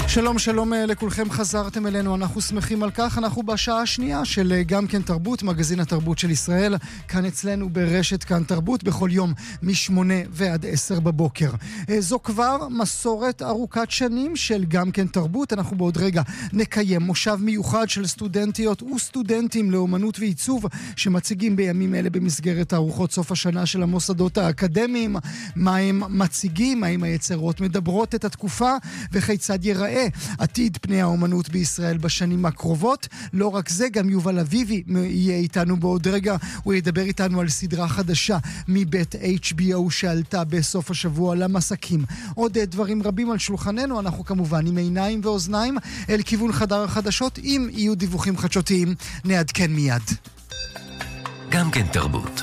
שלום שלום לכולכם, חזרתם אלינו, אנחנו שמחים על כך. אנחנו בשעה השנייה של גם כן תרבות, מגזין התרבות של ישראל, כאן אצלנו ברשת כאן תרבות, בכל יום מ8 ועד 10 בבוקר. זו כבר מסורת ארוכת שנים של גם כן תרבות. אנחנו בעוד רגע נקיים מושב מיוחד של סטודנטיות וסטודנטים לאומנות ועיצוב, שמציגים בימים אלה במסגרת הארוחות סוף השנה של המוסדות האקדמיים. מה הם מציגים, האם היצירות מדברות את התקופה, וכיצד ייראה עתיד פני האומנות בישראל בשנים הקרובות. לא רק זה, גם יובל אביבי יהיה איתנו בעוד רגע. הוא ידבר איתנו על סדרה חדשה מבית HBO שעלתה בסוף השבוע למסקים. עוד דברים רבים על שולחננו. אנחנו כמובן עם עיניים ואוזניים אל כיוון חדר החדשות. אם יהיו דיווחים חדשותיים נעדכן מיד. גם כן תרבות.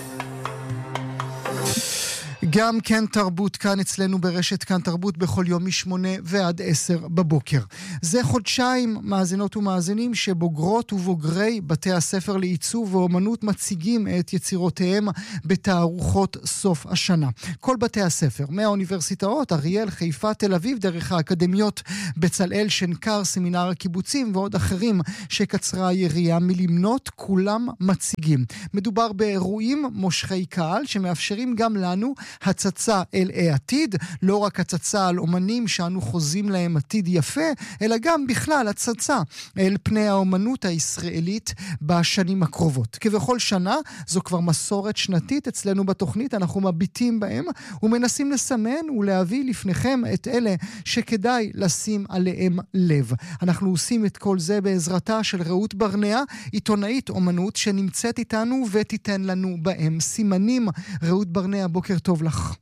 גם כן תרבות כאן אצלנו ברשת כאן תרבות בכל יום מ8 ועד 10 בבוקר. זה חודשיים מאזינות ומאזינים שבוגרות ובוגרי בתי הספר לעיצוב ואומנות מציגים את יצירותיהם בתערוכות סוף השנה. כל בתי הספר, מהאוניברסיטאות, אריאל, חיפה, תל אביב, דרך האקדמיות בצלאל, שנקר, סמינר הקיבוצים ועוד אחרים שקצרה היריעה מלמנות, כולם מציגים. מדובר באירועים מושכי קהל שמאפשרים גם לנו הצצה אל העתיד, לא רק הצצה על אומנים שאנו חוזים להם עתיד יפה, אלא גם בכלל הצצה אל פני האומנות הישראלית בשנים הקרובות. כבכל שנה, זו כבר מסורת שנתית אצלנו בתוכנית, אנחנו מביטים בהם ומנסים לסמן ולהביא לפניכם את אלה שכדאי לשים עליהם לב. אנחנו עושים את כל זה בעזרתה של רעות ברנע, עיתונאית אומנות שנמצאת איתנו ותיתן לנו בהם סימנים. רעות ברנע, בוקר טוב לך.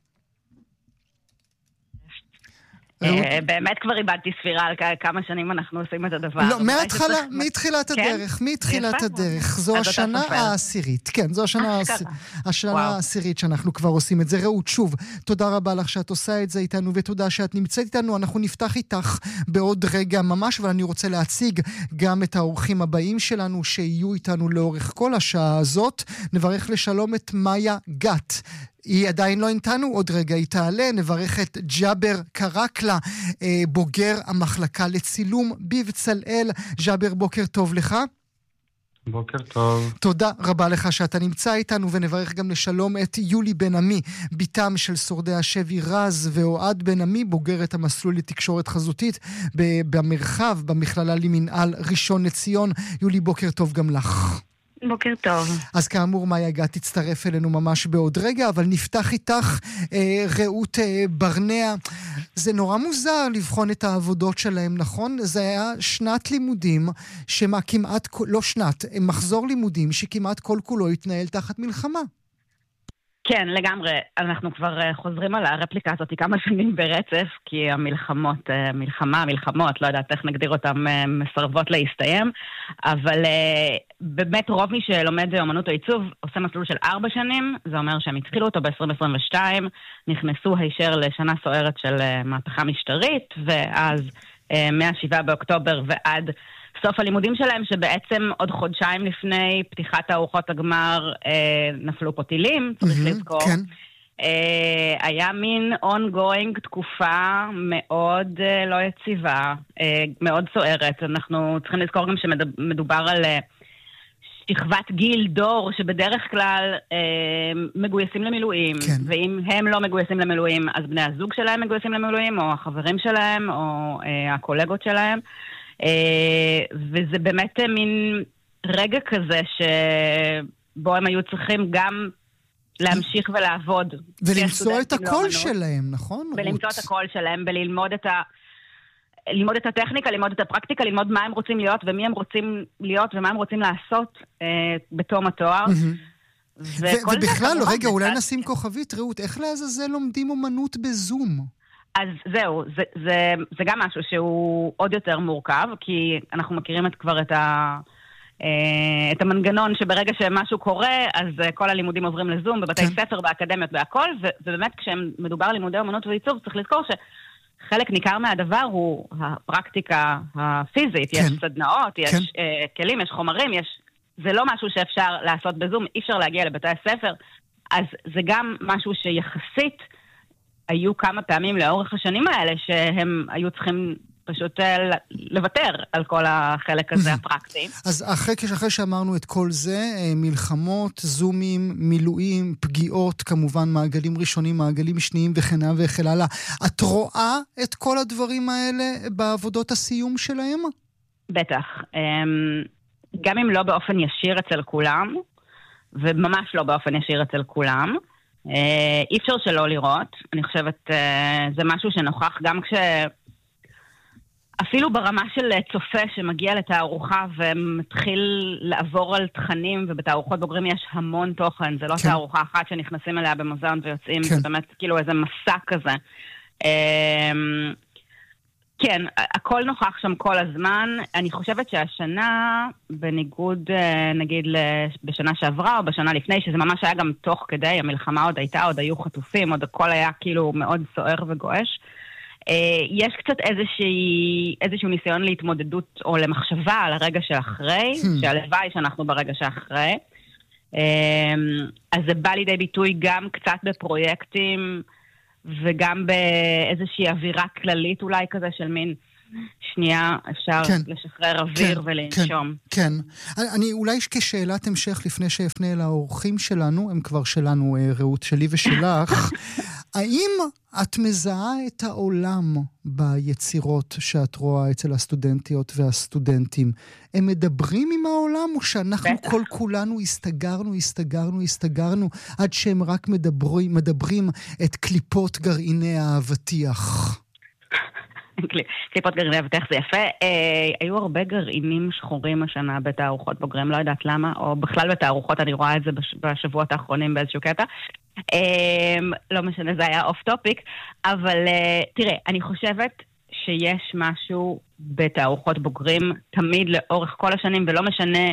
באמת כבר איבדתי ספירה על כמה שנים אנחנו עושים את הדבר. לא, מתחילת הדרך, מתחילת הדרך. זו השנה העשירית. כן, זו השנה העשירית שאנחנו כבר עושים את זה. רעות, שוב, תודה רבה לך שאת עושה את זה איתנו, ותודה שאת נמצאת איתנו. אנחנו נפתח איתך בעוד רגע ממש, אבל אני רוצה להציג גם את האורחים הבאים שלנו שיהיו איתנו לאורך כל השעה הזאת. נברך לשלום את מאיה גת. היא עדיין לא איתנו, עוד רגע היא תעלה. נברך את ג'אבר קרקלה, בוגר המחלקה לצילום בבצלאל. ג'אבר, בוקר טוב לך. בוקר טוב. תודה רבה לך שאתה נמצא איתנו, ונברך גם לשלום את יולי בן עמי, ביתם של שורדי השבי רז, ואוהד בן עמי, בוגרת המסלול לתקשורת חזותית במרחב, במכללה למנהל ראשון לציון. יולי, בוקר טוב גם לך. בוקר טוב. אז כאמור, מאיה גת תצטרף אלינו ממש בעוד רגע, אבל נפתח איתך רעות ברנע. זה נורא מוזר לבחון את העבודות שלהם, נכון? זה היה שנת לימודים שמה כמעט, לא שנת, מחזור לימודים שכמעט כל כולו התנהל תחת מלחמה. כן, לגמרי. אנחנו כבר חוזרים על הרפליקה הזאת כמה שנים ברצף, כי מלחמות, לא יודעת איך נגדיר אותם, מסרבות להסתיים, אבל באמת רוב מי שלומד אומנות או עיצוב עושה מסלול של 4 שנים, זה אומר שהם התחילו אותו ב-2022, נכנסו הישר לשנה סוערת של מהפכה משטרית, ואז מה-7 באוקטובר ועד סוף הלימודים שלהם, שבעצם עוד חודשיים לפני פתיחת הארוחות הגמר נפלו פה טילים, צריך לזכור. כן. היה מין ongoing תקופה מאוד לא יציבה, מאוד סוערת. אנחנו צריכים לזכור גם שמדובר על שכבת גיל דור שבדרך כלל מגויסים למילואים, כן. ואם הם לא מגויסים למילואים, אז בני הזוג שלהם מגויסים למילואים, או החברים שלהם, או הקולגות שלהם. וזה באמת מין רגע כזה שבו הם היו צריכים גם להמשיך ולעבוד ולמצוא את הקול שלהם, נכון? ולמצוא את הקול שלהם, וללמוד ללמוד את הטכניקה, ללמוד את הפרקטיקה, ללמוד מה הם רוצים להיות ומי הם רוצים להיות ומה הם רוצים לעשות בתום התואר. ובכלל, רגע, אולי נשים כוכבית, רעות, איך לעזאזל לומדים אומנות בזום? אז זהו, זה גם משהו שהוא עוד יותר מורכב, כי אנחנו מכירים כבר את המנגנון שברגע שמשהו קורה, אז כל הלימודים עוברים לזום, בבתי ספר, באקדמיות, בהכל, ובאמת כשמדובר על לימודי אומנות ועיצוב, צריך לזכור שחלק ניכר מהדבר הוא הפרקטיקה הפיזית, יש סדנאות, יש כלים, יש חומרים, זה לא משהו שאפשר לעשות בזום, אי אפשר להגיע לבתי הספר, אז זה גם משהו שיחסית היו כמה פעמים לאורך השנים האלה שהם היו צריכים פשוט לוותר על כל החלק הזה הפרקטי. אז אחרי שאמרנו את כל זה, מלחמות, זומים, מילואים, פגיעות, כמובן מעגלים ראשונים, מעגלים שניים וכן הלאה, את רואה את כל הדברים האלה בעבודות הסיום שלהם? בטח. גם אם לא באופן ישיר אצל כולם, וממש לא באופן ישיר אצל כולם, אי אפשר שלא לראות. אני חושבת, זה משהו שנוכח גם אפילו ברמה של צופה שמגיע לתערוכה ומתחיל לעבור על תכנים, ובתערוכות בוגרים יש המון תוכן, זה לא תערוכה אחת שנכנסים אליה במוזיאון ויוצאים, זה באמת כאילו איזה מסע כזה. כן, הכל נוכח שם כל הזמן. אני חושבת שהשנה, בניגוד נגיד בשנה שעברה או בשנה לפני, שזה ממש היה גם תוך כדי, המלחמה עוד הייתה, עוד היו חטופים, עוד הכל היה כאילו מאוד סוער וגועש, יש קצת איזשהו ניסיון להתמודדות או למחשבה על הרגע שאחרי, שהלוואי שאנחנו ברגע שאחרי. אז זה בא לידי ביטוי גם קצת בפרויקטים, וגם באיזושהי אווירה כללית אולי כזה של מין שנייה אפשר לשחרר אוויר ולנשום. כן. אני אולי כשאלת המשך לפני שאפנה אל האורחים שלנו, הם כבר שלנו, רעות שלי ושלך, האם את מזהה את העולם ביצירות שאת רואה אצל הסטודנטיות והסטודנטים? הם מדברים עם העולם או שאנחנו כל כולנו הסתגרנו עד שהם רק מדברים את קליפות גרעיני האבטיח? קליפות גרעיני אבטיח זה יפה. היו הרבה גרעינים שחורים השנה בתערוכות בוגרים, לא יודעת למה, או בכלל בתערוכות, אני רואה את זה בשבועות האחרונים באיזשהו קטע. לא משנה, זה היה אוף טופיק, אבל תראה, אני חושבת שיש משהו בתערוכות בוגרים תמיד לאורך כל השנים, ולא משנה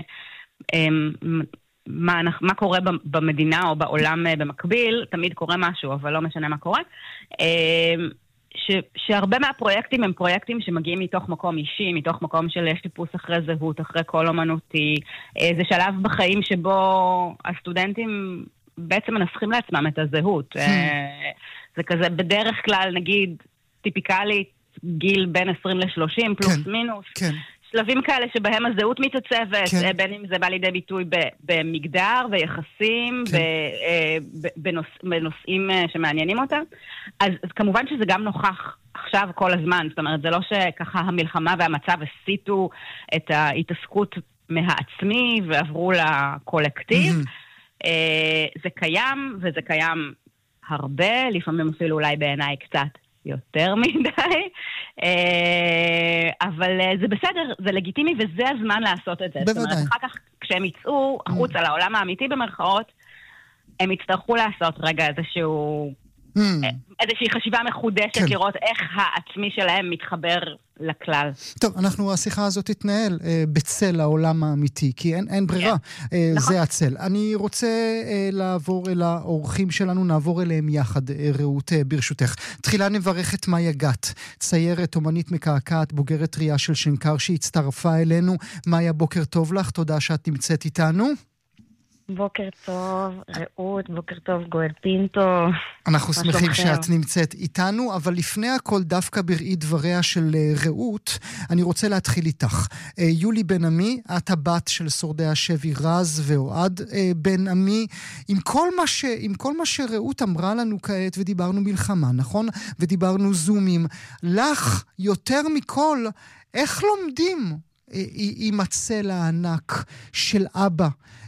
מה קורה במדינה או בעולם במקביל, תמיד קורה משהו, אבל לא משנה מה קורה. שהרבה מהפרויקטים הם פרויקטים שמגיעים מתוך מקום אישי, מתוך מקום של חיפוש אחרי זהות, אחרי כל אומנותי. זה שלב בחיים שבו הסטודנטים בעצם מנסחים לעצמם את הזהות. זה כזה בדרך כלל, נגיד, טיפיקלית, גיל בין 20 ל-30, פלוס מינוס. שלבים כאלה שבהם הזהות מתעצבת, בין אם זה בא לידי ביטוי במגדר ויחסים, בנושאים שמעניינים אותם. אז כמובן שזה גם נוכח עכשיו כל הזמן, זאת אומרת, זה לא שככה המלחמה והמצב הסיטו את ההתעסקות מהעצמי ועברו לקולקטיב. זה קיים, וזה קיים הרבה, לפעמים אפילו אולי בעיניי קצת יותר מדי, אבל זה בסדר, זה לגיטימי, וזה הזמן לעשות את זה. בוודאי. זאת אומרת, אחר כך, כשהם יצאו החוץ על העולם האמיתי במרכאות, הם יצטרכו לעשות רגע איזושהי חשיבה מחודשת, לראות איך העצמי שלהם מתחבר לכלל. טוב, השיחה הזאת תתנהל בצל העולם האמיתי, כי אין ברירה, זה הצל. אני רוצה לעבור אל האורחים שלנו, נעבור אליהם יחד, רעות, ברשותך. תחילה נברך את מאיה גת, ציירת, אומנית מקעקעת, בוגרת טריה של שנקר שהצטרפה אלינו. מאיה, בוקר טוב לך, תודה שאת נמצאת איתנו. בוקר טוב, רעות, בוקר טוב, גואל פינטו. אנחנו שמחים שאת נמצאת איתנו, אבל לפני הכל דווקא בראי דבריה של רעות, אני רוצה להתחיל איתך. יולי בן עמי, את הבת של שורדי השבי רז ואוהד בן עמי, עם כל מה שרעות אמרה לנו כעת, ודיברנו מלחמה, נכון? ודיברנו זומים. לך, יותר מכל, איך לומדים עם הצל הענק של אבא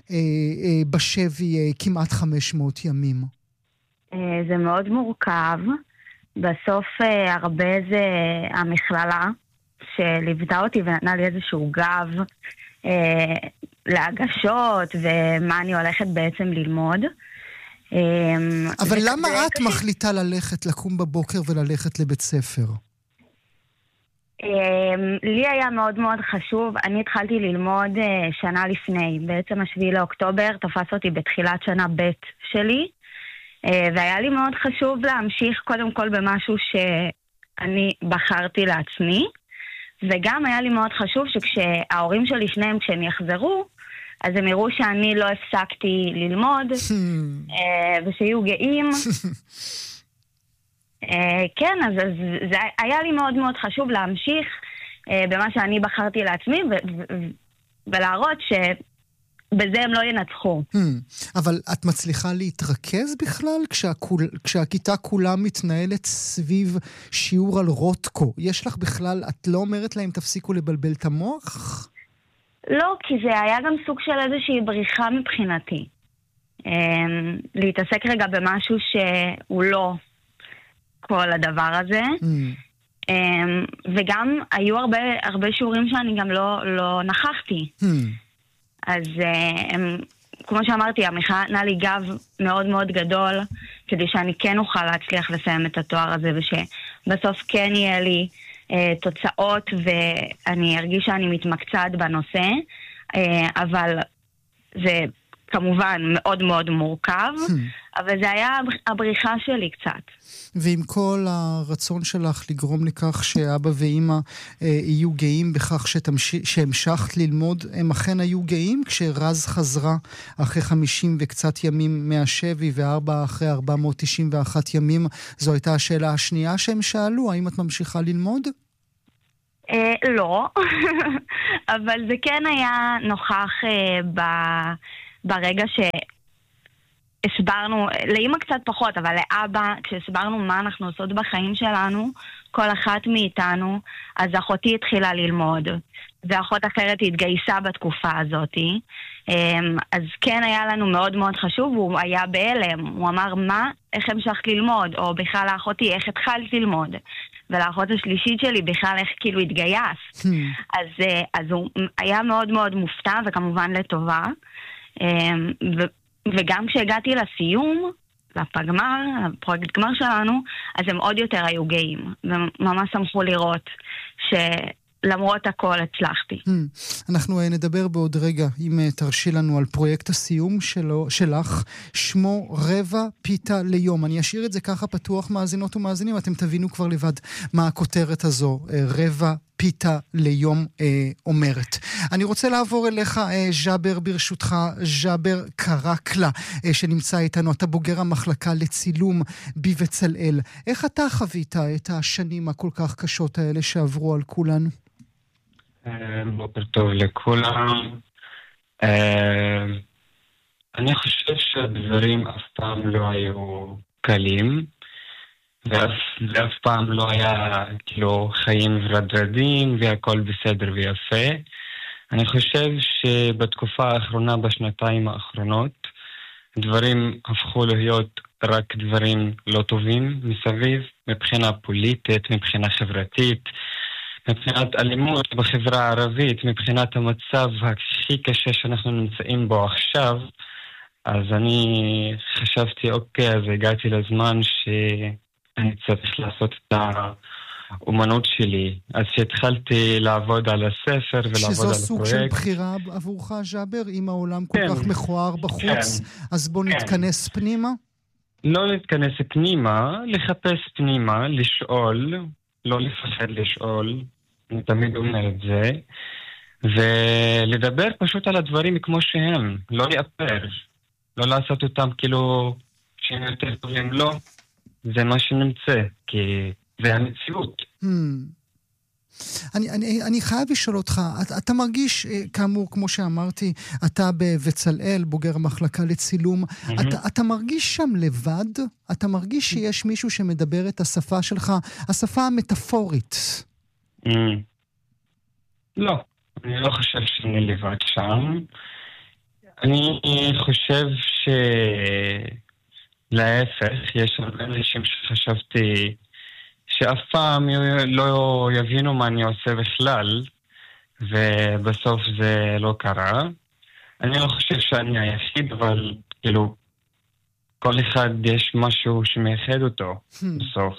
בשבי כמעט 500 ימים? זה מאוד מורכב. בסוף הרבה זה המכללה שליוותה אותי ונתנה לי איזשהו גב להגשות ומה אני הולכת בעצם ללמוד. אבל למה את מחליטה לקום בבוקר וללכת לבית ספר? לי היה מאוד מאוד חשוב, אני התחלתי ללמוד שנה לפני, בעצם 7 לאוקטובר תפס אותי בתחילת שנה ב' שלי, והיה לי מאוד חשוב להמשיך קודם כל במשהו שאני בחרתי לעצמי, וגם היה לי מאוד חשוב שכשההורים שלי שניהם כשהם יחזרו, אז הם יראו שאני לא הפסקתי ללמוד, ושיהיו גאים. כן, אז זה היה לי מאוד מאוד חשוב להמשיך במה שאני בחרתי לעצמי, ולהראות שבזה הם לא ינצחו. אבל את מצליחה להתרכז בכלל כשהכיתה כולה מתנהלת סביב שיעור על רוטקו? יש לך בכלל, את לא אומרת להם תפסיקו לבלבל את המוח? לא, כי זה היה גם סוג של איזושהי בריחה מבחינתי. להתעסק רגע במשהו שהוא לא כל הדבר הזה. וגם היו הרבה שיעורים שאני גם לא נכחתי. אז כמו שאמרתי, המחאה נתנה לי גב מאוד מאוד גדול, כדי שאני כן אוכל להצליח לסיים את התואר הזה, ושבסוף כן יהיה לי תוצאות, ואני ארגיש שאני מתמקצעת בנושא, אבל זה כמובן מאוד מאוד מורכב, אבל זה היה הבריחה שלי קצת. ועם כל הרצון שלך לגרום לכך שאבא ואמא יהיו גאים בכך שהמשכת ללמוד, הם אכן היו גאים כשרז חזרה אחרי 50 וקצת ימים מהשבי וארבע אחרי 491 ימים? זו הייתה השאלה השנייה שהם שאלו, האם את ממשיכה ללמוד? לא, אבל זה כן היה נוכח ברגע שהסברנו, לאמא קצת פחות, אבל לאבא, כשהסברנו מה אנחנו עושות בחיים שלנו, כל אחת מאיתנו, אז אחותי התחילה ללמוד, ואחות אחרת התגייסה בתקופה הזאת, אז כן היה לנו מאוד מאוד חשוב, הוא היה בהלם, הוא אמר מה, איך המשכת ללמוד, או בכלל לאחותי, איך התחלת ללמוד, ולאחות השלישית שלי בכלל איך כאילו התגייס, אז הוא היה מאוד מאוד מופתע, וכמובן לטובה, וגם כשהגעתי לסיום, לפגמר, לפרויקט גמר שלנו, אז הם עוד יותר היו גאים, וממש שמחו לראות שלמרות הכל הצלחתי. אנחנו נדבר בעוד רגע, אם תרשי לנו, על פרויקט הסיום שלך, שמו רבע פיתה ליום. אני אשאיר את זה ככה פתוח, מאזינות ומאזינים, אתם תבינו כבר לבד מה הכותרת הזו, רבע פיתה ליום אומרת. אני רוצה לעבור אליך, ז'אבר, ברשותך, ז'אבר קרקלה, שנמצא איתנו. אתה בוגר המחלקה לצילום בבצלאל. איך אתה חווית את השנים הכל כך קשות האלה שעברו על כולנו? בוקר טוב לכולם. אני חושב שהדברים אף פעם לא היו קלים, ואף פעם לא היה כאילו חיים ורדרדים והכל בסדר ויפה. אני חושב שבתקופה האחרונה, בשנתיים האחרונות, דברים הפכו להיות רק דברים לא טובים מסביב, מבחינה פוליטית, מבחינה חברתית, מבחינת אלימות בחברה הערבית, מבחינת המצב הכי קשה שאנחנו נמצאים בו עכשיו. אז אני חשבתי, אוקיי, אז הגעתי לזמן אני צריך לעשות את האומנות שלי. אז שהתחלתי לעבוד על הספר ולעבוד על הפרויקט. שזו סוג של בחירה עבורך, ז'אבר? אם העולם כל כך מכוער בחוץ, אז בוא נתכנס פנימה? לא נתכנס פנימה, לחפש פנימה, לשאול, לא לפחד לשאול, אני תמיד אומר את זה, ולדבר פשוט על הדברים כמו שהם, לא לאפר, לא לעשות אותם כאילו שהם יותר טובים, לא. זה מה שנמצא, כי זה המציאות. אני חייב לשאול אותך, אתה מרגיש, כאמור, כמו שאמרתי, אתה בבצלאל, בוגר המחלקה לצילום, אתה מרגיש שם לבד? אתה מרגיש שיש מישהו שמדבר את השפה שלך, השפה המטאפורית? לא, אני לא חושב שאני לבד שם. אני חושב להפך, יש הרבה אנשים שחשבתי שאף פעם לא יבינו מה אני עושה בכלל, ובסוף זה לא קרה. אני לא חושב שאני היחיד, אבל כאילו כל אחד יש משהו שמייחד אותו בסוף.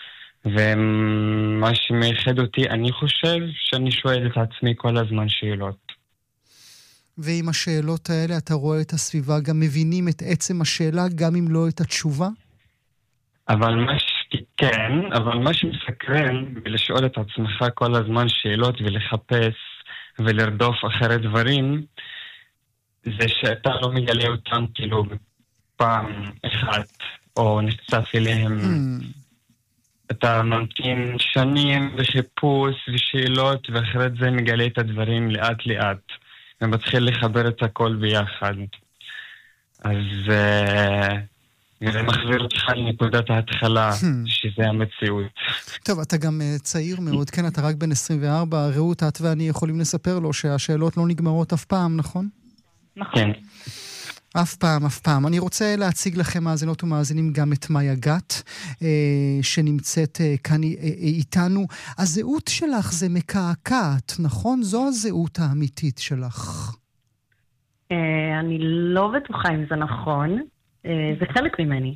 ומה שמייחד אותי, אני חושב שאני שואל את עצמי כל הזמן שאלות. ועם השאלות האלה אתה רואה את הסביבה, גם מבינים את עצם השאלה, גם אם לא את התשובה? אבל מה שמסקרן ולשאול את עצמך כל הזמן שאלות ולחפש ולרדוף אחרי דברים, זה שאתה לא מגלה אותם כאילו פעם אחת או נחשף אליהם אתה ממתין שנים וחיפוש ושאלות, ואחרי זה מגלה את הדברים לאט לאט, ומתחיל לחבר את הכל ביחד. אז זה מחזיר אותך לנקודת ההתחלה, שזה המציאות. טוב, אתה גם צעיר מאוד, כן, אתה רק בן 24, רעות, את ואני יכולים לספר לו שהשאלות לא נגמרות אף פעם, נכון? נכון. כן. אף פעם, אף פעם. אני רוצה להציג לכם מאזינות ומאזינים גם את מאיה גת, שנמצאת כאן איתנו. הזהות שלך זה מקעקעת, נכון? זו הזהות האמיתית שלך. אני לא בטוחה אם זה נכון. זה חלק ממני.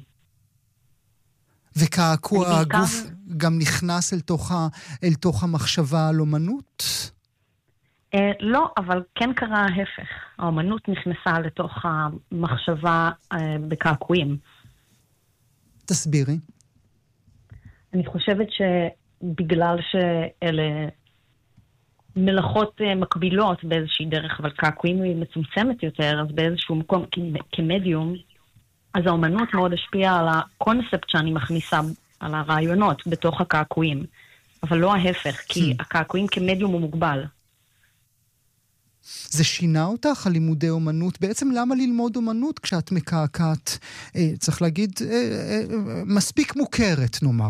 וקעקוע הגוף גם נכנס אל תוך המחשבה על אומנות? לא, אבל כן קרה ההפך. האומנות נכנסה לתוך המחשבה בקעקועים. תסבירי. אני חושבת שבגלל שאלה מלאכות מקבילות באיזושהי דרך, אבל קעקועים היא מצומצמת יותר, אז באיזשהו מקום כמדיום, אז האומנות מאוד השפיעה על הקונספט שאני מכניסה, על הרעיונות בתוך הקעקועים. אבל לא ההפך, כי הקעקועים כמדיום הוא מוגבל. זה שינה אותך, הלימודי אומנות? בעצם למה ללמוד אומנות כשאת מקעקעת, צריך להגיד, מספיק מוכרת, נאמר?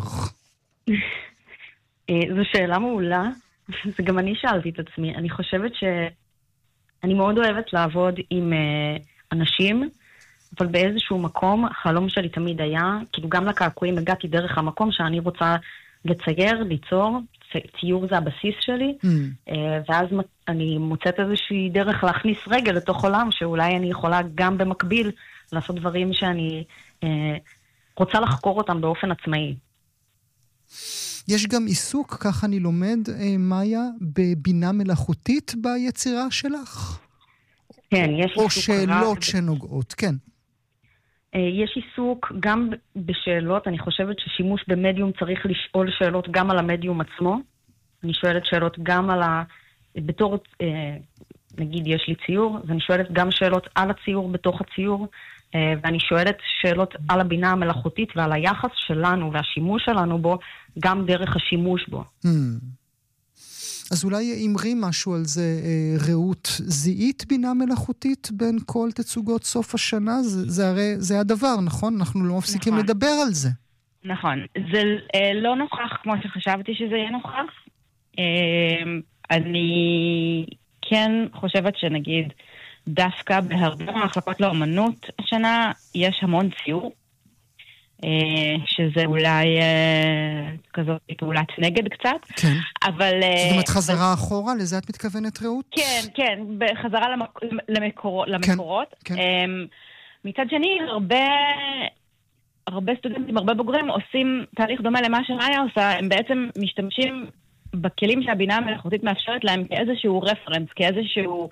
זו שאלה מעולה. זה גם אני שאלתי את עצמי. אני חושבת שאני מאוד אוהבת לעבוד עם אנשים, אבל באיזשהו מקום, החלום שלי תמיד היה, כאילו גם לקעקועים הגעתי דרך המקום שאני רוצה לצייר, ליצור, ציור זה הבסיס שלי, ואז אני מוצאת איזושהי דרך להכניס רגל לתוך עולם, שאולי אני יכולה גם במקביל לעשות דברים שאני רוצה לחקור אותם באופן עצמאי. יש גם עיסוק, כך אני לומד, מאיה, בבינה מלאכותית ביצירה שלך? כן, יש עיסוק. או שאלות שנוגעות, כן. יש עיסוק גם בשאלות, אני חושבת ששימוש במדיום צריך לשאול שאלות גם על המדיום עצמו. אני שואלת שאלות גם על בתור, נגיד יש לי ציור, אז אני שואלת גם שאלות על הציור בתוך הציור, ואני שואלת שאלות על הבינה המלאכותית ועל היחס שלנו והשימוש שלנו בו, גם דרך השימוש בו. אז אולי אמרי משהו על זה, רעות, זיהית בינה מלאכותית בין כל תצוגות סוף השנה? זה הדבר, נכון? אנחנו לא מפסיקים לדבר על זה. נכון. זה לא נוכח כמו שחשבתי שזה יהיה נוכח. אני כן חושבת שנגיד, דווקא בהרבה מהמחלקות לאומנות השנה יש המון ציור, שזה אולי כזאת פעולת נגד קצת. כן. אבל... זאת אומרת חזרה אחורה? לזה את מתכוונת, רעות? כן, כן. בחזרה למקורות. כן. מצד שני, הרבה סטודנטים, הרבה בוגרים עושים תהליך דומה למה שמאיה עושה. הם בעצם משתמשים בכלים שהבינה המלאכותית מאפשרת להם כאיזשהו רפרנס, כאיזשהו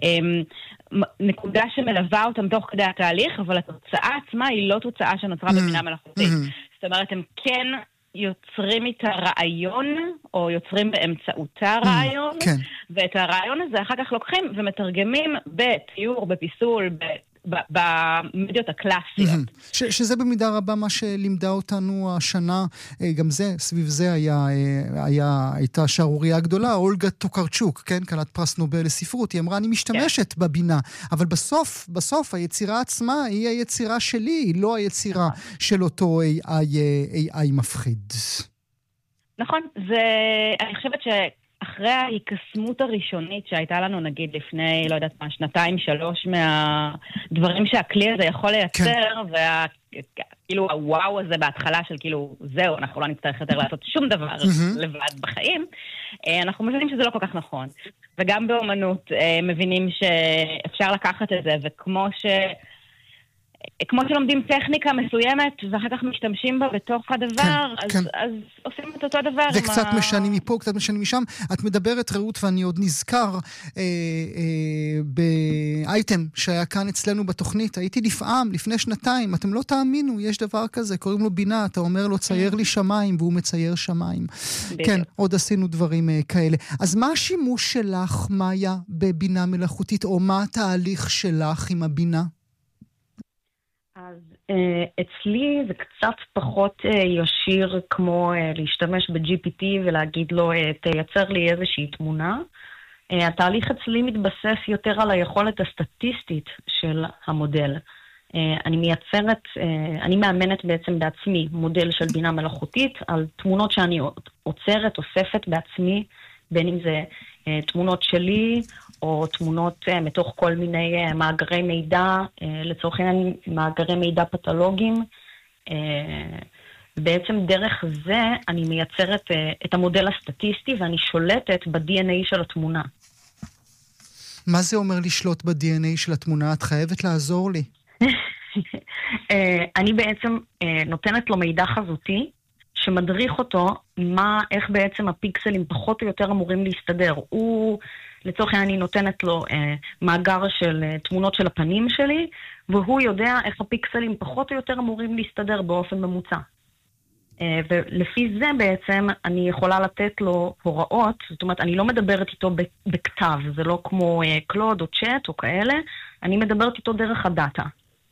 נקודה שמלווה אותם תוך כדי התהליך, אבל התוצאה עצמה היא לא תוצאה שנוצרה בבינה מלאכותית. זאת אומרת, הם כן יוצרים את הרעיון, או יוצרים באמצעותה רעיון, ואת הרעיון הזה אחר כך לוקחים ומתרגמים בציור, בפיסול, במדיות הקלאסיות. שזה במידה רבה מה שלימדה אותנו השנה, גם זה, סביב זה הייתה שערוריה גדולה, אולגה טוקרצ'וק, כן, כלת פרס נובל לספרות, היא אמרה, אני משתמשת בבינה, אבל בסוף היצירה עצמה היא היצירה שלי, היא לא היצירה של אותו AI מפחיד. נכון, אני חושבת אחרי ההיקסמות הראשונית שהייתה לנו, נגיד, לפני, לא יודעת מה, 2-3 מהדברים שהכלי הזה יכול לייצר, וכאילו הוואו הזה בהתחלה של כאילו, זהו, אנחנו לא נצטרך יותר לעשות שום דבר לבד בחיים, אנחנו מבינים שזה לא כל כך נכון. וגם באומנות מבינים שאפשר לקחת את זה, וכמו שלומדים טכניקה מסוימת, ואחר כך משתמשים בה בתוך הדבר, אז עושים את אותו דבר. וקצת משנים מפה, קצת משנים משם. את מדברת, רעות, ואני עוד נזכר באייטם שהיה כאן אצלנו בתוכנית. הייתי לפעם, לפני 2, אתם לא תאמינו, יש דבר כזה, קוראים לו בינה, אתה אומר לו, צייר לי שמיים, והוא מצייר שמיים. כן, עוד עשינו דברים כאלה. אז מה השימוש שלך, מאיה, בבינה מלאכותית, או מה התהליך שלך עם הבינה? אז אצלי זה קצת פחות ישיר כמו להשתמש ב-GPT ולהגיד לו, תייצר לי איזושהי תמונה. התהליך אצלי מתבסס יותר על היכולת הסטטיסטית של המודל. אני מאמנת בעצם בעצמי מודל של בינה מלאכותית על תמונות שאני עוצרת, אוספת בעצמי, בין אם זה תמונות שלי או תמונות מתוך כל מיני מאגרי מידע, לצורך העניין מאגרי מידע פתולוגיים. בעצם דרך זה אני מייצרת את המודל הסטטיסטי ואני שולטת ב-DNA של התמונה. מה זה אומר לשלוט ב-DNA של התמונה? את חייבת לעזור לי. אני בעצם נותנת לו מידע חזותי, שמדריך אותו איך בעצם הפיקסלים פחות או יותר אמורים להסתדר. לצורך העניין אני נותנת לו מאגר של תמונות של הפנים שלי, והוא יודע איך הפיקסלים פחות או יותר אמורים להסתדר באופן ממוצע. ולפי זה בעצם אני יכולה לתת לו הוראות, זאת אומרת, אני לא מדברת איתו בכתב, זה לא כמו קלוד או צ'אט או כאלה, אני מדברת איתו דרך הדאטה.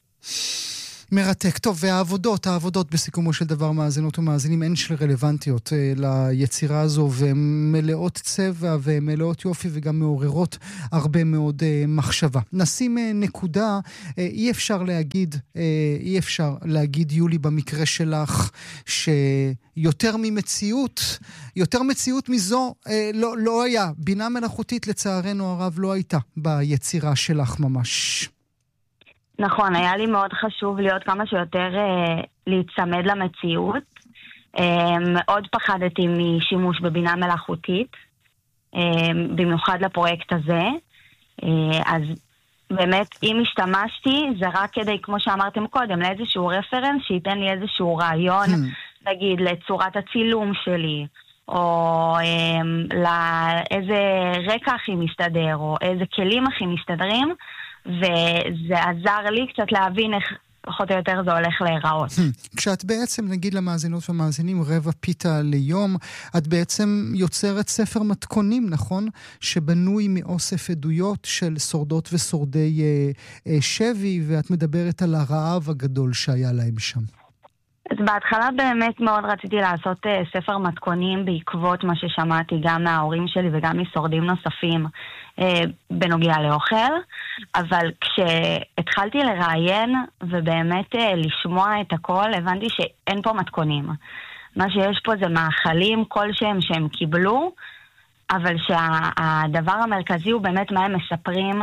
מרתק. טוב, והעבודות בסיכומו של דבר, מאזינות ומאזינים, אין של רלוונטיות ליצירה הזו, והן מלאות צבע ומלאות יופי וגם מעוררות הרבה מאוד מחשבה. נשים נקודה, אי אפשר להגיד יולי במקרה שלך, שיותר מציאות מזו לא היה. בינה מלאכותית לצערנו הרב לא הייתה ביצירה שלך ממש. נכון, היה לי מאוד חשוב להיות כמה שיותר להצמד למציאות. מאוד פחדתי משימוש בבינה מלאכותית, במיוחד לפרויקט הזה. אז באמת, אם השתמשתי, זה רק כדי, כמו שאמרתם קודם, לאיזשהו רפרנס שייתן לי איזשהו רעיון, נגיד, לצורת הצילום שלי, או לאיזה רקע הכי מסתדר, או איזה כלים הכי מסתדרים, וזה עזר לי קצת להבין איך פחות או יותר זה הולך להיראות. כשאת בעצם, נגיד למאזינות ומאזינים, רבע פיתה ליום, את בעצם יוצרת ספר מתכונים, נכון? שבנוי מאוסף עדויות של שורדות ושורדי שבי, ואת מדברת על הרעב הגדול שהיה להם שם. אז בהתחלה באמת מאוד רציתי לעשות ספר מתכונים בעקבות מה ששמעתי גם מההורים שלי וגם משורדים נוספים בנוגע לאוכל, אבל כשהתחלתי לראיין ובאמת לשמוע את הכל, הבנתי שאין פה מתכונים. מה שיש פה זה מאכלים כלשהם שהם קיבלו, אבל שהדבר המרכזי הוא באמת מה הם מספרים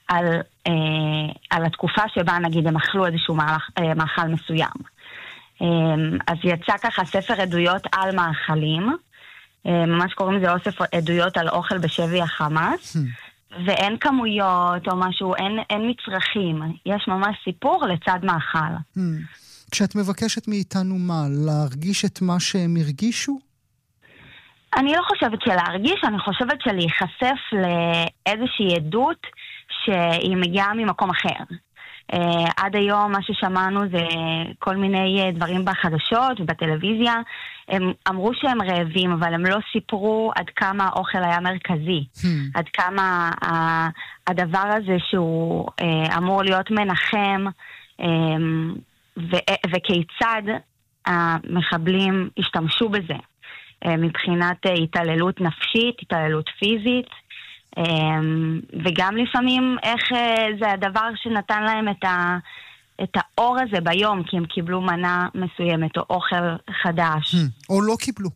על התקופה שבה נגיד הם אכלו איזשהו מאכל מסוים. אז יצא ככה ספר עדויות על מאכלים, ממש קוראים לזה אוסף עדויות על אוכל בשבי החמאס, ואין כמויות או משהו, אין מצרכים, יש ממש סיפור לצד מאכל. כשאת מבקשת מאיתנו מה? להרגיש את מה שהם הרגישו? אני לא חושבת שלהרגיש, אני חושבת שלהיחשף לאיזושהי עדות שהיא מגיעה ממקום אחר. עד היום מה ששמענו זה כל מיני דברים בחדשות ובטלוויזיה. הם אמרו שהם רעבים, אבל הם לא סיפרו עד כמה האוכל היה מרכזי, עד כמה הדבר הזה שהוא אמור להיות מנחם, וכיצד המחבלים השתמשו בזה מבחינת התעללות נפשית, התעללות פיזית, וגם לפעמים איך זה הדבר שנתן להם את האור הזה ביום, כי הם קיבלו מנה מסוימת או אוכל חדש. או לא קיבלו.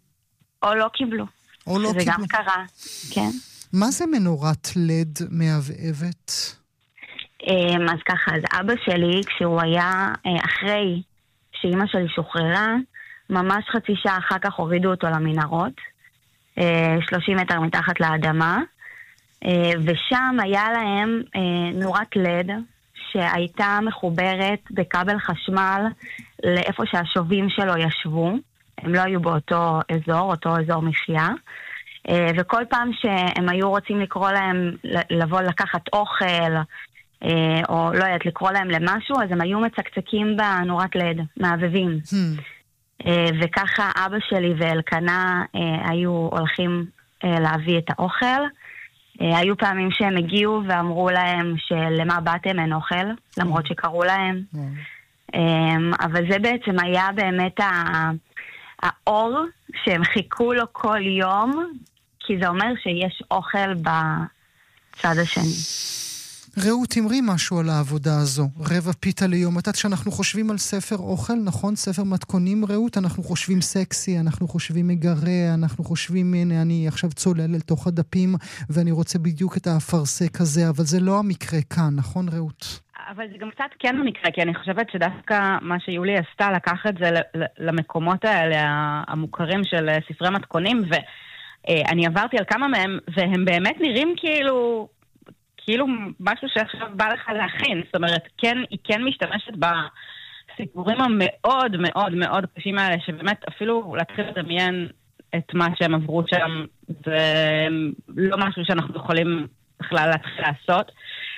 זה גם קרה, כן. מה זה מנורת לד מהבהבת? אז ככה, אז אבא שלי, כשהוא היה אחרי שאמא שלי שוחררה, ממש חצי שעה אחר כך הורידו אותו למנהרות, 30 מטר מתחת לאדמה, ושם היה להם נורת לד שהייתה מחוברת בכבל חשמל לאיפה שהשובים שלו ישבו. הם לא היו באותו אזור, אותו אזור מחיה. וכל פעם שהם היו רוצים לקרוא להם, לבוא לקחת אוכל, או לא יודעת, לקרוא להם למשהו, אז הם היו מצקצקים בנורת לד, מעבבים. וככה אבא שלי ואלקנה היו הולכים להביא את האוכל. היו פעמים שהם הגיעו ואמרו להם שלמה באתם אין אוכל, למרות שקראו להם. אבל זה בעצם היה באמת האור שהם חיכו לו כל יום, כי זה אומר שיש אוכל בצד השני. רעות, תמרי משהו על העבודה הזו. רבע פיתה ליום. אתה שאנחנו חושבים על ספר אוכל, נכון? ספר מתכונים, רעות, אנחנו חושבים סקסי, אנחנו חושבים מגרה, אנחנו חושבים, הנה, אני עכשיו צולל אל תוך הדפים, ואני רוצה בדיוק את האפרסק הזה, אבל זה לא המקרה כאן, נכון, רעות? אבל זה גם קצת כן המקרה, כי אני חושבת שדווקא מה שיולי עשתה, לקח את זה למקומות האלה, המוכרים של ספרי מתכונים, ואני עברתי על כמה מהם, והם באמת נראים כאילו משהו שעכשיו בא לך להכין. זאת אומרת, היא כן משתמשת בסיפורים המאוד מאוד מאוד קשים האלה, שבאמת אפילו להתחיל לדמיין את מה שהם עברו שם, זה לא משהו שאנחנו יכולים בכלל להתחיל לעשות.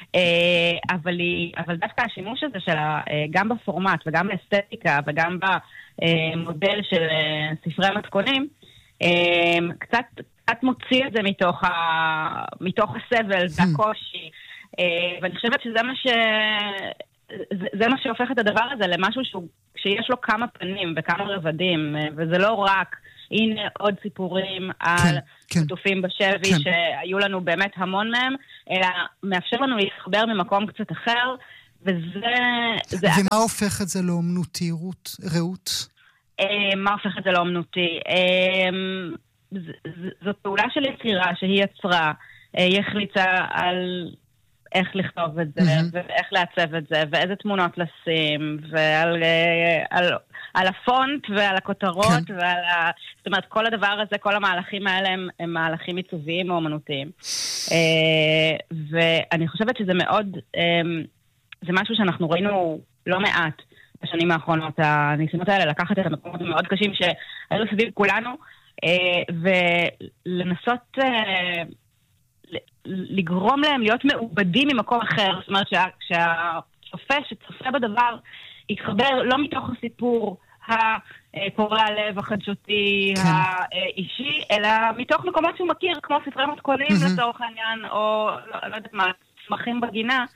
אבל דווקא השימוש הזה שלה, גם בפורמט וגם באסתטיקה וגם במודל של ספרי המתכונים, קצת מוציא את זה מתוך הסבל והקושי, ואני חושבת שזה מה שהופך את הדבר הזה למשהו שיש לו כמה פנים וכמה רבדים, וזה לא רק הנה עוד סיפורים על חטופים בשבי שהיו לנו באמת המון מהם, אלא מאפשר לנו להתחבר ממקום קצת אחר, ומה הופך את זה לאומנותי, רעות? מה הופך את זה לאומנותי? זאת פעולה של יצירה שהיא יצרה, היא החליטה על איך לכתוב את זה, ואיך לעצב את זה, ואיזה תמונות לשים, על הפונט ועל הכותרות, זאת אומרת, כל הדבר הזה, כל המהלכים האלה הם מהלכים עיצוביים או אומנותיים. ואני חושבת שזה מאוד, זה משהו שאנחנו ראינו לא מעט בשנים האחרונות, הניסיונות האלה לקחת את המקומות המאוד קשים שהיו סביב כולנו, ולנסות לגרום להם להיות מעובדים ממקום אחר. זאת אומרת שהצופה שצופה בדבר יתחבר לא מתוך הסיפור הקורע לב החדשותי האישי, אלא מתוך מקומות שהוא מכיר, כמו ספרי מתכונים לצורך העניין, או לא יודעת מה, צמחים בגינה.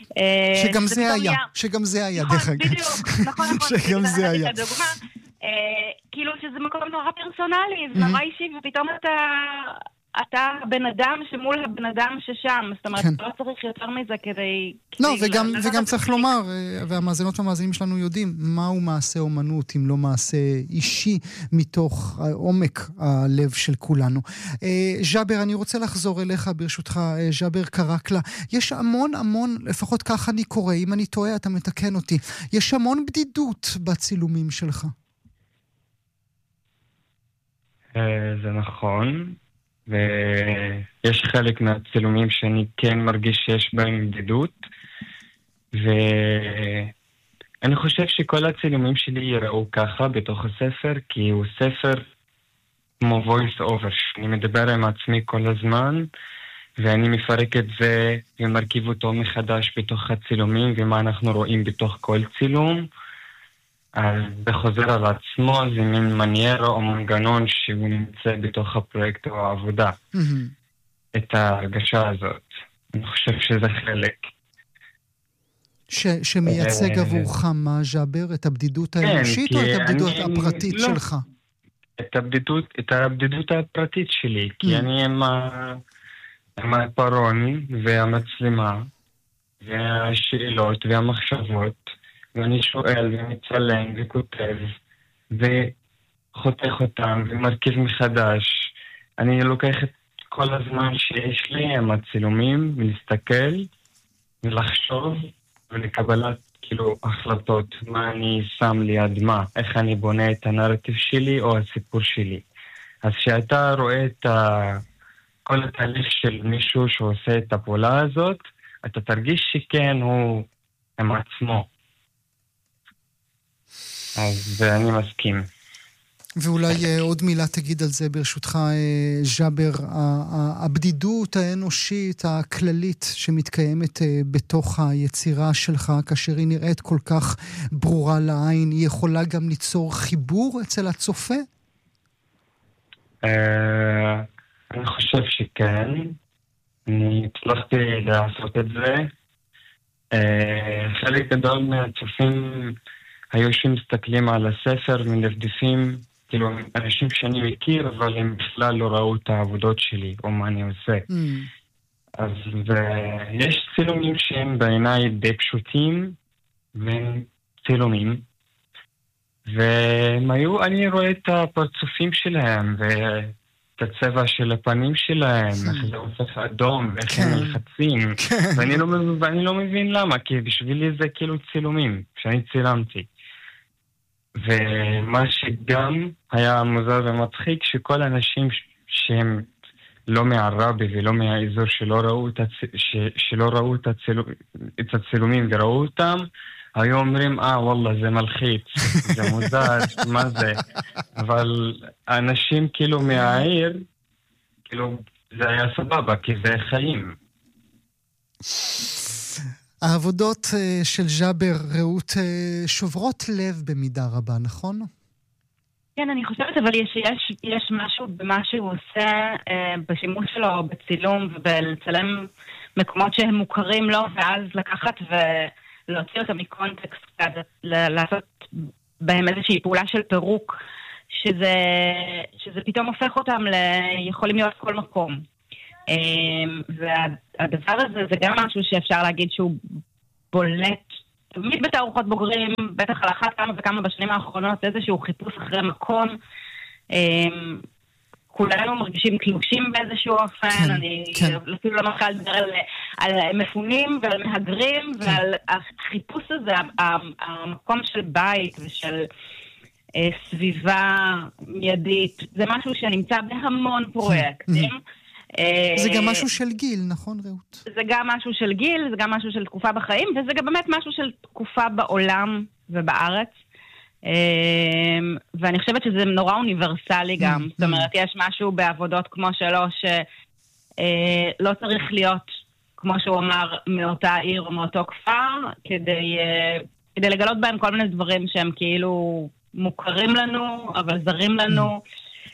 שגם זה היה דרך אגב. בדיוק, נכון. שגם זה היה. כאילו שזה מקום נורא פרסונלי, זה נורא אישי, ופתאום אתה בן אדם שמול הבן אדם ששם. זאת אומרת, לא צריך יותר מזה כדי... לא, וגם צריך לומר, והמאזינות והמאזינים שלנו יודעים, מהו מעשה אומנות, אם לא מעשה אישי, מתוך עומק הלב של כולנו. ז'אבר, אני רוצה לחזור אליך, ברשותך, ז'אבר קרקלה. יש המון, לפחות כך אני קורא, אם אני טועה, אתה מתקן אותי. יש המון בדידות בצילומים שלך. זה נכון. ויש חלק מהצילומים שאני כן מרגיש שיש בהם בדידות, ואני חושב שכל הצילומים שלי יראו ככה בתוך הספר, כי הוא ספר כמו voice over, שאני מדבר עם עצמי כל הזמן, ואני מפרק את זה ומרכיב אותו מחדש בתוך הצילומים, ומה אנחנו רואים בתוך כל צילום. אז זה חוזר על עצמו, זה מין מניירה או מנגנון שהוא נמצא בתוך הפרויקט או העבודה. את ההרגשה הזאת. אני חושב שזה חלק. שמייצג עבורך מה, ז'אבר? את הבדידות האנושית או את הבדידות הפרטית שלך? את הבדידות הפרטית שלי, כי אני עם הפרון והמצלמה והשאלות והמחשבות, ואני שואל ומצלם וכותב וחותך אותם ומרכיב מחדש. אני לוקח את כל הזמן שיש לי עם הצילומים ולהסתכל ולחשוב ולקבלת כאילו החלטות, מה אני שם ליד מה, איך אני בונה את הנרטיב שלי או הסיפור שלי. אז כשאתה רואה את כל התהליך של מישהו שעושה את הפעולה הזאת, אתה תרגיש שכן הוא עם עצמו. אז אני מסכים. ואולי עוד מילה תגיד על זה ברשותך, ז'אבר, הבדידות האנושית הכללית שמתקיימת בתוך היצירה שלך, כאשר היא נראית כל כך ברורה לעין, היא יכולה גם ליצור חיבור אצל הצופה? אני חושב שכן. אני הצלחתי לעשות את זה. חלק גדול מהצופים היו שמסתכלים על הספר מנפדפים, כאילו אנשים שאני מכיר, אבל הם בכלל לא ראו את העבודות שלי, או מה אני עושה. אז יש צילומים שהם בעיניי די פשוטים, והם צילומים, אני רואה את הפרצופים שלהם, ואת הצבע של הפנים שלהם, איך זה הופך אדום, ואיך הם מלחצים, ואני לא מבין למה, כי בשבילי זה כאילו צילומים, שאני צילמתי. ומה שגם היה מוזר ומצחיק, שכל האנשים שהם לא מהערבי ולא מהאזור שלא ראו את הצילומים וראו אותם, היו אומרים, וואלה, זה מלחיץ, זה מוזר, מה זה? אבל האנשים כאילו מהעיר, כאילו, זה היה סבבה, כי זה חיים. העבודות של ג'אבר, רעות, שוברות לב במידה רבה, נכון? כן, אני חושבת, אבל יש משהו במה שהוא עושה בשימוש שלו בצילום ובלצלם מקומות שהם מוכרים לו, ואז לקחת ולהוציא אותם מקונטקסט, לעשות בהם איזושהי פעולה של פירוק, שזה פתאום הופך אותם יכולים להיות כל מקום. והדבר הזה זה גם משהו שאפשר להגיד שהוא בולט תמיד בתערוכות בוגרים, בטח על אחת כמה וכמה בשנים האחרונות, איזשהו חיפוש אחרי מקום. כולנו מרגישים תלושים באיזשהו אופן, אני אפילו לא מתחילה לדבר על מפונים ועל מהגרים, ועל החיפוש הזה, המקום של בית ושל סביבה מיידית, זה משהו שנמצא בהמון פרויקטים. זה גם משהו של גיל, נכון רעות? זה גם משהו של גיל, זה גם משהו של תקופה בחיים, וזה גם באמת משהו של תקופה בעולם ובארץ. ואני חושבת שזה נורא אוניברסלי גם. זאת אומרת, יש משהו בעבודות כמו שלו, שלא צריך להיות, כמו שהוא אמר, מאותה עיר או מאותו כפר, כדי לגלות בהם כל מיני דברים שהם כאילו מוכרים לנו, אבל זרים לנו.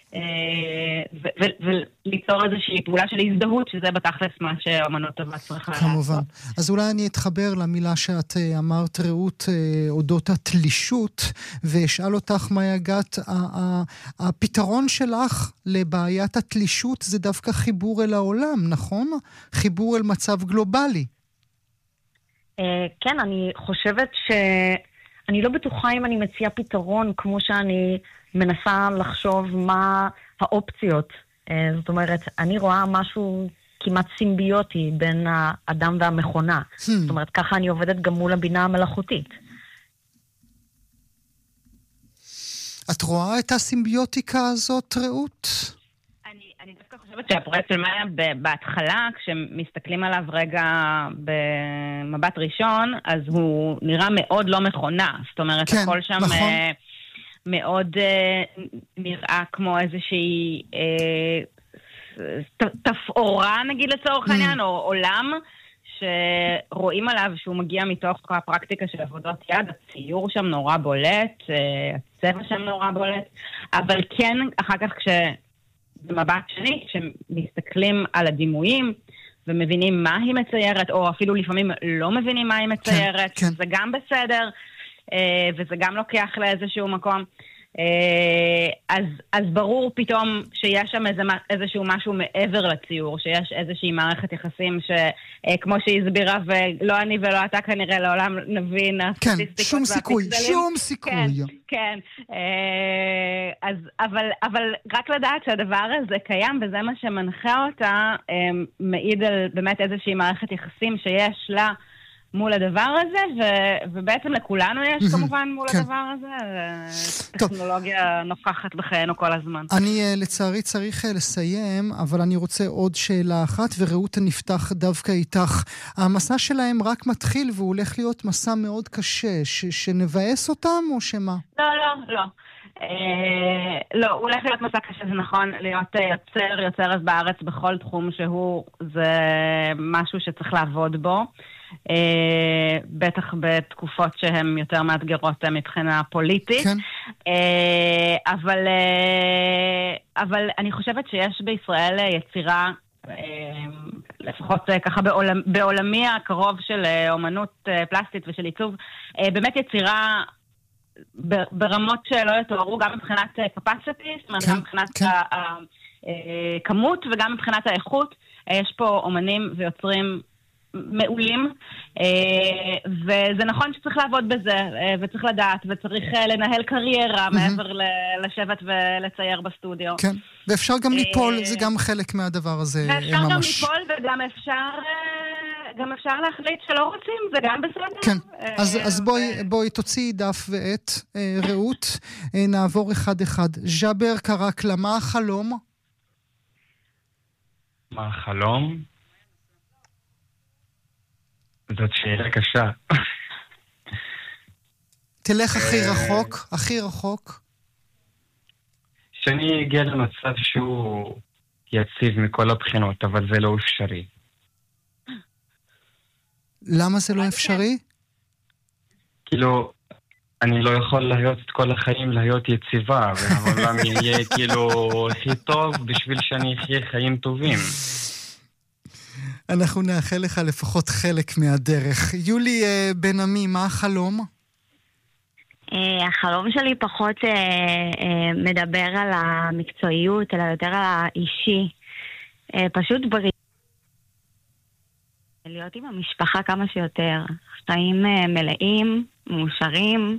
וליצור איזושהי פעולה של הזדהות, שזה בתכלס מה שאמנות טובה צריכה לעשות. כמובן. אז אולי אני אתחבר למילה שאת אמרת, רעות, אודות התלישות, ואשאל אותך, מאיה גת, הפתרון שלך לבעיית התלישות זה דווקא חיבור אל העולם, נכון? חיבור אל מצב גלובלי. כן, אני חושבת אני לא בטוחה אם אני מציעה פתרון כמו שאני מנסה לחשוב מה האופציות. זאת אומרת, אני רואה משהו כמעט סימביוטי בין האדם והמכונה. זאת אומרת, ככה אני עובדת גם מול הבינה המלאכותית. את רואה את הסימביוטיקה הזאת, רעות? אני דווקא חושבת שהפרויקט של מאיה בהתחלה, כשמסתכלים עליו רגע במבט ראשון, אז הוא נראה מאוד לא מכונה. זאת אומרת, כן, הכל שם נכון. מאוד נראה כמו איזושהי תפאורה, נגיד לצורך העניין, או עולם שרואים עליו שהוא מגיע מתוך הפרקטיקה של עבודות יד. הציור שם נורא בולט, הצבע שם נורא בולט, אבל כן, אחר כך במבט שני, כשמסתכלים על הדימויים ומבינים מה היא מציירת, או אפילו לפעמים לא מבינים מה היא מציירת, כן. זה גם בסדר, וזה גם לוקח לאיזשהו מקום. אז ברור פתאום שיש שם איזשהו משהו מעבר לציור, שיש איזושהי מערכת יחסים שכמו שהיא הסבירה, ולא אני ולא אתה כנראה לעולם נבין כן, שום סיכוי, שום סיכוי. כן, אבל רק לדעת שהדבר הזה קיים, וזה מה שמנחה אותה, מעיד על באמת איזושהי מערכת יחסים שיש לה מול הדבר הזה, ובעצם לכולנו יש כמובן מול הדבר הזה. טכנולוגיה נוכחת בחיינו כל הזמן. אני לצערי צריך לסיים, אבל אני רוצה עוד שאלה אחת, ורעות נפתח דווקא איתך. המסע שלהם רק מתחיל, והוא הולך להיות מסע מאוד קשה, שנבאס אותם או שמה? לא. לא, הוא הולך להיות מסע קשה, זה נכון, להיות יוצר בארץ בכל תחום שהוא, זה משהו שצריך לעבוד בו. בטח בתקופות שהן יותר מאתגרות מבחינה פוליטית. כן. אבל אני חושבת שיש בישראל יצירה, לפחות ככה בעולמי הקרוב של אומנות פלסטית ושל עיצוב, באמת יצירה ברמות שלא יתוארו, גם מבחינת capacity, זאת אומרת, גם מבחינת הכמות וגם מבחינת האיכות. יש פה אומנים ויוצרים מעולים, וזה נכון שצריך לעבוד בזה, וצריך לדעת, וצריך לנהל קריירה מעבר לשבת ולצייר בסטודיו. כן, ואפשר גם ליפול, זה גם חלק מהדבר הזה ממש. ואפשר גם ליפול, וגם אפשר להחליט שלא רוצים, זה גם בסדר. כן, אז בואי תוציאי דף ועט, רעות, נעבור אחד אחד. ז'אבר קרקלה, מה החלום? מה החלום? זאת שאלה קשה. תלך הכי רחוק, הכי רחוק. שאני אגיע למצב שהוא יציב מכל הבחינות, אבל זה לא אפשרי. למה זה לא אפשרי? כאילו, אני לא יכול להיות את כל החיים להיות יציבה, והעולם יהיה כאילו הכי טוב בשביל שאני אחיה חיים טובים. אנחנו נאחל לך לפחות חלק מהדרך. יולי בן עמי, מה החלום? החלום שלי פחות מדבר על המקצועיות, אלא יותר על האישי. פשוט להיות עם המשפחה כמה שיותר. חיים מלאים, מאושרים,